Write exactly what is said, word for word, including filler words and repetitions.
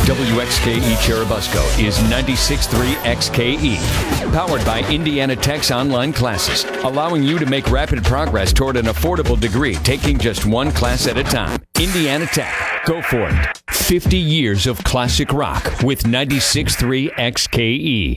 W X K E Churubusco is ninety-six point three X K E. Powered by Indiana Tech's online classes, allowing you to make rapid progress toward an affordable degree, taking just one class at a time. Indiana Tech. Go for it. fifty years of classic rock with ninety-six point three X K E.